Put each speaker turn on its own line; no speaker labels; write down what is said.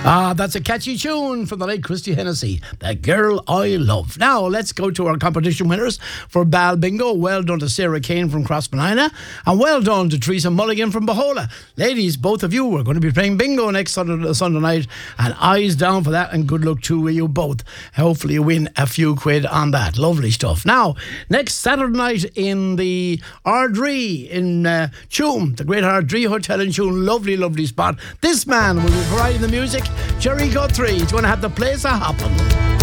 Ah, that's a catchy tune from the late Christy Hennessy, The Girl I Love. Now, let's go to our competition winners for Bal Bingo. Well done to Sarah Kane from Crossmanina, and well done to Teresa Mulligan from Bahola. Ladies, both of you are going to be playing bingo next Sunday night, and eyes down for that, and good luck to you both. Hopefully you win a few quid on that. Lovely stuff. Now, next Saturday night in the Ardree in Tuam, the Great Ardree Hotel in Tuam. Lovely, lovely spot. This man will be providing the music, Jerry Guthrie. He's going to have the place a hopping.